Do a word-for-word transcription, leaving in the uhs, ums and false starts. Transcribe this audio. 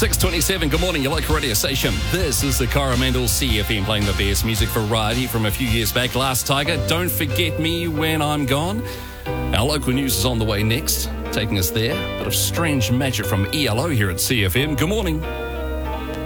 six twenty-seven, good morning, your local radio station. This is the Coromandel C F M playing the best music variety from a few years back. Last Tiger, Don't Forget Me When I'm Gone. Our local news is on the way next, taking us there. Bit of strange magic from E L O here at C F M. Good morning.